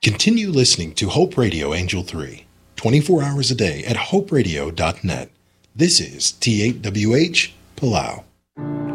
Continue listening to Hope Radio Angel 3, 24 hours a day at hoperadio.net. This is T8WH Palau.